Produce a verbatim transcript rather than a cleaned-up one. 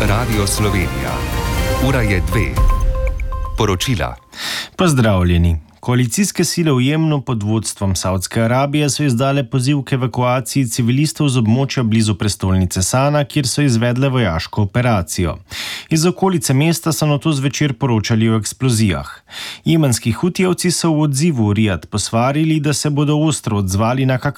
Radio Slovenija. Ura je dve. Poročila. Pozdravljeni. Koalicijske sile v Jemnu pod vodstvom Savdske Arabije so izdale poziv k evakuaciji civilistov z območja blizu prestolnice Sana, kjer so izvedle vojaško operacijo. Iz okolice mesta so nato zvečer poročali o eksplozijah. Jemenski hutijevci so v odzivu Rijad posvarili, da se bodo ostro odzvali na